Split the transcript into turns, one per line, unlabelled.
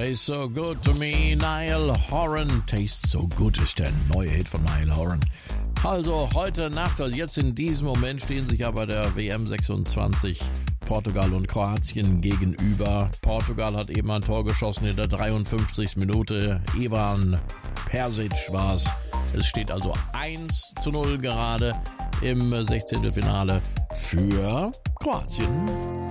Tastes So Good to Me, Niall Horan. Tastes So Good ist der neue Hit von Niall Horan. Also heute Nacht, also jetzt in diesem Moment stehen sich ja bei der WM 26 Portugal und Kroatien gegenüber. Portugal hat eben ein Tor geschossen in der 53. Minute. Ivan Persic war's. Es steht also 1:0 gerade im 16. Finale für Kroatien.